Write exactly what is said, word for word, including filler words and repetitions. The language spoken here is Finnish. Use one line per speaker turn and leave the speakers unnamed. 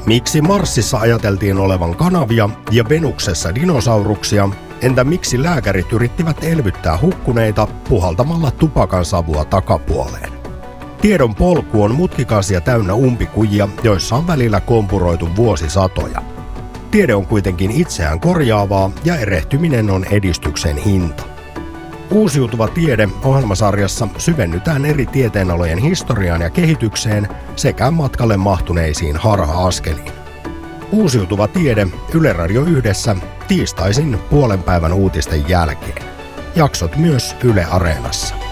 Miksi Marsissa ajateltiin olevan kanavia ja Venuksessa dinosauruksia? Entä miksi lääkärit yrittivät elvyttää hukkuneita puhaltamalla tupakan savua takapuoleen? Tiedon polku on mutkikas ja täynnä umpikujia, joissa on välillä kompuroitu vuosisatoja. Tiede on kuitenkin itseään korjaavaa ja erehtyminen on edistyksen hinta. Uusiutuva tiede -ohjelmasarjassa syvennytään eri tieteenalojen historiaan ja kehitykseen sekä matkalle mahtuneisiin harha-askeliin. Uusiutuva tiede Yle Radio Yhdessä tiistaisin puolen päivän uutisten jälkeen. Jaksot myös Yle Areenassa.